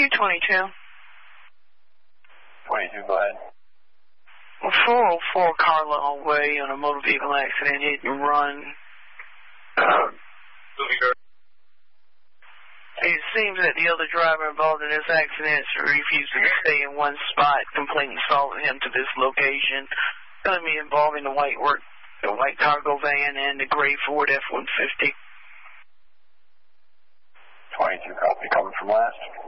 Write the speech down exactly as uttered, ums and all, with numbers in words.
Q twenty-two. twenty-two, go ahead. Well, four oh four Carlisle Way on a motor vehicle accident, hit and run. It seems that the other driver involved in this accident refused to stay in one spot, completely followed him to this location. Going to be involving the white work, the white cargo van and the gray Ford F one fifty. twenty-two, copy, coming from last.